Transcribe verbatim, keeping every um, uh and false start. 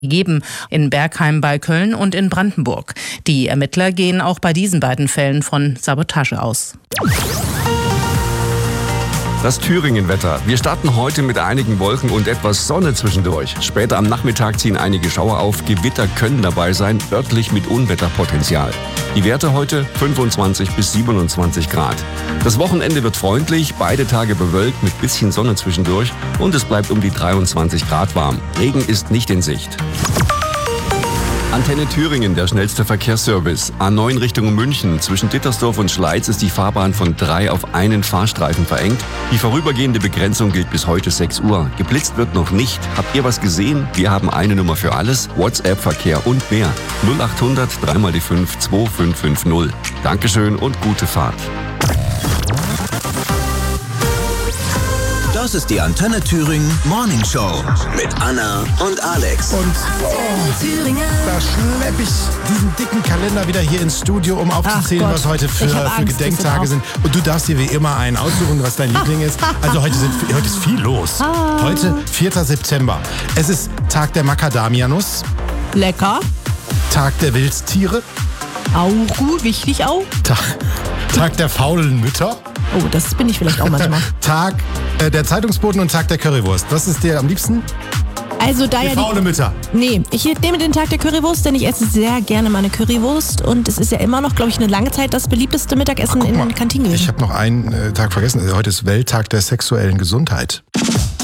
gegeben, in Bergheim bei Köln und in Brandenburg. Die Ermittler gehen auch bei diesen beiden Fällen von Sabotage aus. Das Thüringen-Wetter. Wir starten heute mit einigen Wolken und etwas Sonne zwischendurch. Später am Nachmittag ziehen einige Schauer auf. Gewitter können dabei sein, örtlich mit Unwetterpotenzial. Die Werte heute fünfundzwanzig bis siebenundzwanzig Grad. Das Wochenende wird freundlich, beide Tage bewölkt mit bisschen Sonne zwischendurch und es bleibt um die dreiundzwanzig Grad warm. Regen ist nicht in Sicht. Antenne Thüringen, der schnellste Verkehrsservice. A neun Richtung München. Zwischen Dittersdorf und Schleiz ist die Fahrbahn von drei auf einen Fahrstreifen verengt. Die vorübergehende Begrenzung gilt bis heute sechs Uhr. Geblitzt wird noch nicht. Habt ihr was gesehen? Wir haben eine Nummer für alles. WhatsApp-Verkehr und mehr. null achthundert drei mal die fünf zwei fünf fünf null. Dankeschön und gute Fahrt. Das ist die Antenne Thüringen Morning Show mit Anna und Alex. Und oh, da schlepp ich diesen dicken Kalender wieder hier ins Studio, um aufzuzählen, was heute für, für Gedenktage sind. Und du darfst dir wie immer einen aussuchen, was dein Liebling ist. Also heute, sind, heute ist viel los. Heute, vierter September. Es ist Tag der Macadamia-Nuss. Lecker. Tag der Wildtiere. Auch gut, wichtig auch. Tag, Tag der faulen Mütter. Oh, das bin ich vielleicht auch manchmal. Tag äh, der Zeitungsboten und Tag der Currywurst. Was ist dir am liebsten? Also da die ja faule die, Mütter. Nee, ich nehme den Tag der Currywurst, denn ich esse sehr gerne meine Currywurst. Und es ist ja immer noch, glaube ich, eine lange Zeit das beliebteste Mittagessen Ach, in den Kantinen gewesen. Ich habe noch einen äh, Tag vergessen. Heute ist Welttag der sexuellen Gesundheit.